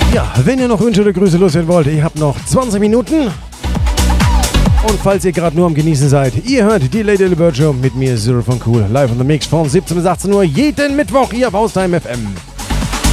Ja, wenn ihr noch Wünsche oder Grüße loswerden wollt, ihr habt noch 20 Minuten. Und falls ihr gerade nur am Genießen seid, ihr hört die Lady Bird Show mit mir, Zero von Cool, live on the Mix von 17 bis 18 Uhr jeden Mittwoch hier auf Haustime FM.